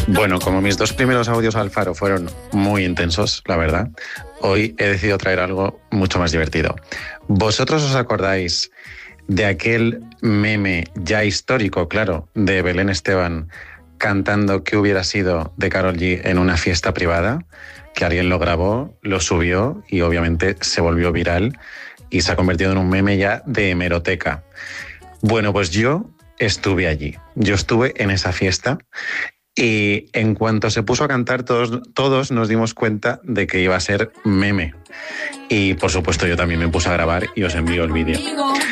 Bueno, como mis dos primeros audios al faro fueron muy intensos, la verdad, hoy he decidido traer algo mucho más divertido. ¿Vosotros os acordáis de aquel meme ya histórico, claro, de Belén Esteban cantando "Qué hubiera sido" de Karol G en una fiesta privada? Que alguien lo grabó, lo subió y obviamente se volvió viral y se ha convertido en un meme ya de hemeroteca. Bueno, pues yo estuve allí, yo estuve en esa fiesta. Y en cuanto se puso a cantar, todos nos dimos cuenta de que iba a ser meme. Y por supuesto yo también me puse a grabar y os envío el vídeo.